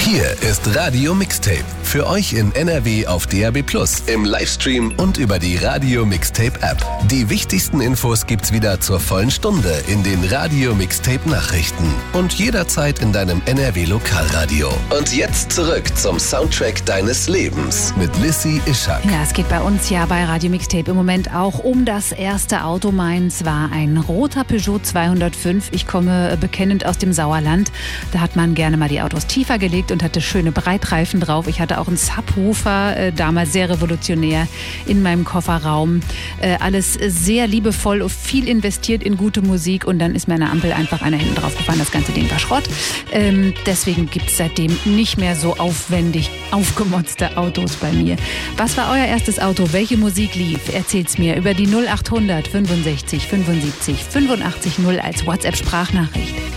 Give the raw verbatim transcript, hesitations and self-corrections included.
Hier ist Radio Mixtape. Für euch in N R W auf D A B plus, im Livestream und über die Radio Mixtape App. Die wichtigsten Infos gibt's wieder zur vollen Stunde in den Radio Mixtape Nachrichten und jederzeit in deinem N R W Lokalradio. Und jetzt zurück zum Soundtrack deines Lebens mit Lissy Ischak. Ja, es geht bei uns ja bei Radio Mixtape im Moment auch um das erste Auto. Meins war ein roter Peugeot zweihundertfünf. Ich komme bekennend aus dem Sauerland. Da hat man gerne mal die Autos tiefer gelegt und hatte schöne Breitreifen drauf. Ich hatte auch einen Subwoofer, äh, damals sehr revolutionär, in meinem Kofferraum. Äh, alles sehr liebevoll, viel investiert in gute Musik und dann ist mir an der Ampel einfach einer hinten drauf gefahren. Das ganze Ding war Schrott. Ähm, deswegen gibt es seitdem nicht mehr so aufwendig aufgemotzte Autos bei mir. Was war euer erstes Auto? Welche Musik lief? Erzählt's mir über die null acht hundert fünfundsechzig fünfundsiebzig fünfundachtzig null als WhatsApp-Sprachnachricht.